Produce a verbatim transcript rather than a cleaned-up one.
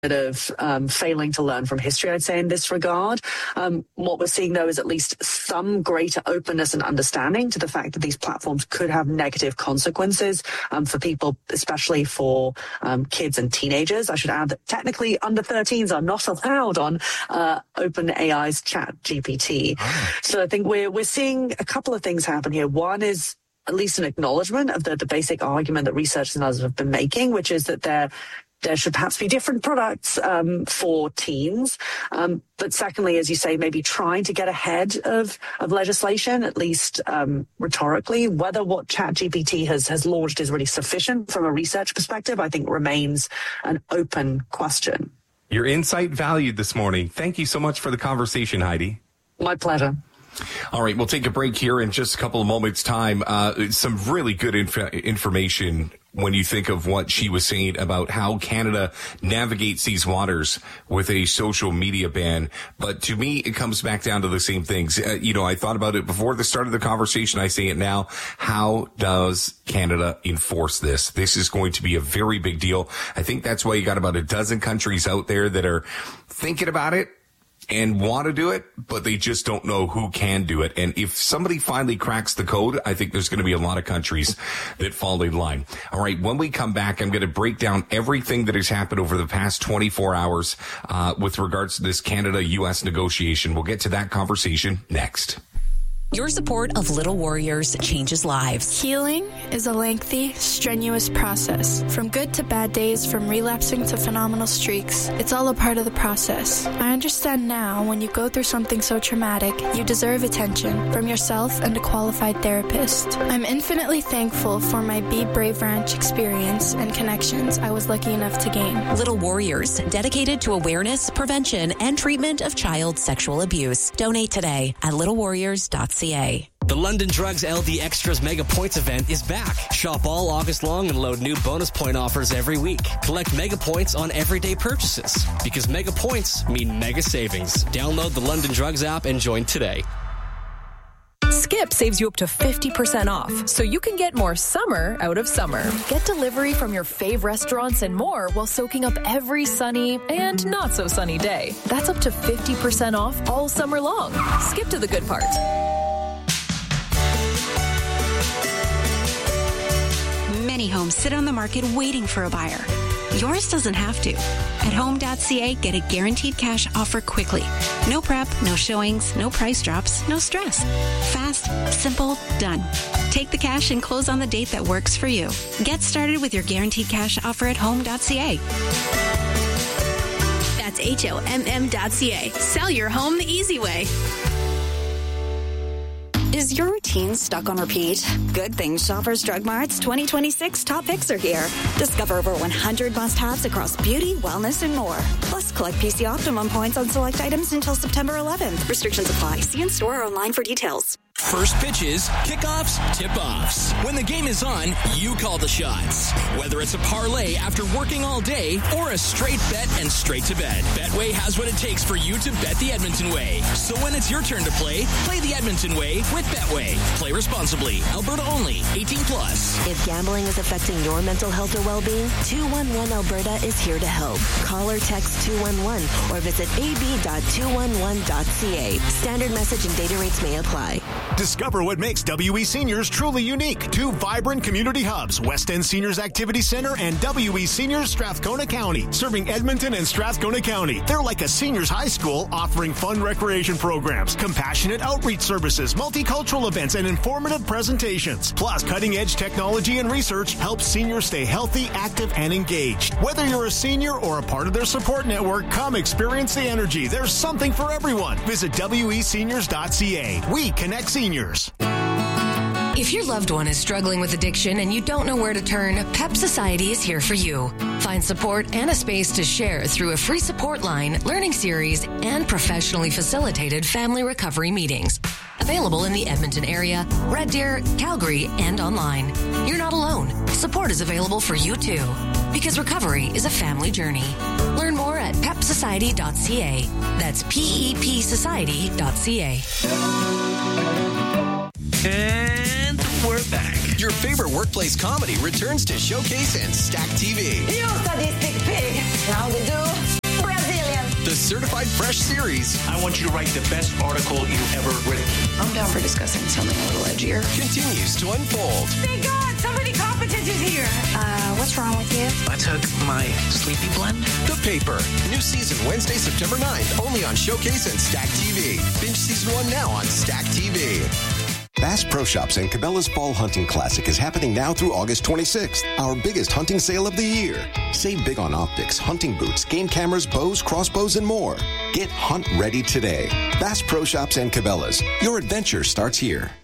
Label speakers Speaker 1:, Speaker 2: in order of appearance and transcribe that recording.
Speaker 1: of um, failing to learn from history, I'd say, in this regard. Um, what we're seeing, though, is at least some greater openness and understanding to the fact that these platforms could have negative consequences um, for people, especially for um, kids and teenagers. I should add that technically under thirteens are not allowed on uh, OpenAI's Chat G P T. Oh. So I think we're, we're seeing a couple of things happen here. One is at least an acknowledgement of the, the basic argument that researchers and others have been making, which is that they're there should perhaps be different products um, for teens. Um, but secondly, as you say, maybe trying to get ahead of, of legislation, at least um, rhetorically. Whether what ChatGPT has, has launched is really sufficient from a research perspective, I think remains an open question.
Speaker 2: Your insight valued this morning. Thank you so much for the conversation, Heidi.
Speaker 1: My pleasure.
Speaker 2: All right, we'll take a break here in just a couple of moments' time. Uh, some really good inf- information when you think of what she was saying about how Canada navigates these waters with a social media ban. But to me, it comes back down to the same things. Uh, you know, I thought about it before the start of the conversation. I say it now. How does Canada enforce this? This is going to be a very big deal. I think that's why you got about a dozen countries out there that are thinking about it and want to do it, but they just don't know who can do it. And if somebody finally cracks the code, I think there's going to be a lot of countries that fall in line. All right, when we come back, I'm going to break down everything that has happened over the past twenty-four hours uh, with regards to this Canada-U S negotiation. We'll get to that conversation next.
Speaker 3: Your support of Little Warriors changes lives.
Speaker 4: Healing is a lengthy, strenuous process. From good to bad days, from relapsing to phenomenal streaks, it's all a part of the process. I understand now when you go through something so traumatic, you deserve attention from yourself and a qualified therapist. I'm infinitely thankful for my Be Brave Ranch experience and connections I was lucky enough to gain.
Speaker 3: Little Warriors, dedicated to awareness, prevention, and treatment of child sexual abuse. Donate today at little warriors dot c a.
Speaker 5: The London Drugs L D Extras Mega Points event is back. Shop all August long and load new bonus point offers every week. Collect Mega Points on everyday purchases because Mega Points mean mega savings. Download the London Drugs app and join today.
Speaker 6: Skip saves you up to fifty percent off, so you can get more summer out of summer. Get delivery from your fave restaurants and more while soaking up every sunny and not so sunny day. That's up to fifty percent off all summer long. Skip to the good part.
Speaker 7: Many homes sit on the market waiting for a buyer. Yours doesn't have to. At home dot c a, get a guaranteed cash offer quickly. No prep, no showings, no price drops, no stress. Fast, simple, done. Take the cash and close on the date that works for you. Get started with your guaranteed cash offer at home dot c a.
Speaker 8: That's H O M M dot C A. Sell your home the easy way.
Speaker 9: Is your routine stuck on repeat? Good thing Shoppers Drug Mart's twenty twenty-six top picks are here. Discover over one hundred must-haves across beauty, wellness, and more. Plus, collect P C Optimum points on select items until September eleventh. Restrictions apply. See in-store or online for details.
Speaker 5: First pitches, kickoffs, tip-offs. When the game is on, you call the shots. Whether it's a parlay after working all day or a straight bet and straight to bed, Betway has what it takes for you to bet the Edmonton way. So when it's your turn to play, play the Edmonton way with Betway. Play responsibly. Alberta only. eighteen plus.
Speaker 10: If gambling is affecting your mental health or well-being, two one one Alberta is here to help. Call or text two one one or visit a b dot two one one dot c a. Standard message and data rates may apply.
Speaker 11: Discover what makes W E Seniors truly unique. Two vibrant community hubs, West End Seniors Activity Center and W E Seniors Strathcona County, serving Edmonton and Strathcona County. They're like a seniors high school offering fun recreation programs, compassionate outreach services, multicultural events, and informative presentations. Plus, cutting-edge technology and research helps seniors stay healthy, active, and engaged. Whether you're a senior or a part of their support network, come experience the energy. There's something for everyone. Visit W E seniors dot c a. We connect seniors.
Speaker 12: If your loved one is struggling with addiction and you don't know where to turn, PEP Society is here for you. Find support and a space to share through a free support line, learning series, and professionally facilitated family recovery meetings. Available in the Edmonton area, Red Deer, Calgary, and online. You're not alone. Support is available for you too. Because recovery is a family journey. Learn more at pep society dot c a. That's P E P society dot c a.
Speaker 13: And we're back. Your favorite workplace comedy returns to Showcase and Stack T V.
Speaker 14: You sadistic pig. Now they do Brazilian.
Speaker 13: The Certified Fresh series.
Speaker 15: I want you to write the best article you've ever written.
Speaker 16: I'm down for discussing something a little edgier.
Speaker 13: Continues to unfold.
Speaker 14: Thank God, somebody competent is here.
Speaker 16: Uh, what's wrong with you?
Speaker 15: I took my sleepy blend.
Speaker 13: The Paper. New season Wednesday, September ninth, only on Showcase and Stack T V. Binge season one now on Stack T V.
Speaker 17: Bass Pro Shops and Cabela's Fall Hunting Classic is happening now through August twenty-sixth, our biggest hunting sale of the year. Save big on optics, hunting boots, game cameras, bows, crossbows, and more. Get hunt ready today. Bass Pro Shops and Cabela's. Your adventure starts here.